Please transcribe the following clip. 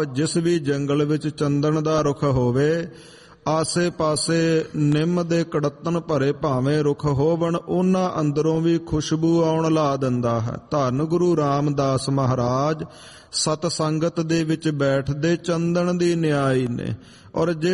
ਜਿਸ ਵੀ ਜੰਗਲ ਵਿੱਚ ਚੰਦਨ ਦਾ ਰੁੱਖ ਹੋਵੇ, ਆਸੇ ਪਾਸੇ ਨਿੰਮ ਦੇ ਕੜੱਤਣ ਭਰੇ ਭਾਵੇਂ ਰੁੱਖ ਹੋਵਣ, ਉਹਨਾਂ ਅੰਦਰੋਂ ਵੀ ਖੁਸ਼ਬੂ ਆਉਣ ਲਾ ਦਿੰਦਾ ਹੈ। ਧੰਨ ਗੁਰੂ ਰਾਮਦਾਸ ਮਹਾਰਾਜ ਸਤ ਸੰਗਤ ਦੇ ਵਿੱਚ ਬੈਠਦੇ ਚੰਦਨ ਦੀ ਨਿਆਈ ਨੇ। ਔਰ ਜੇ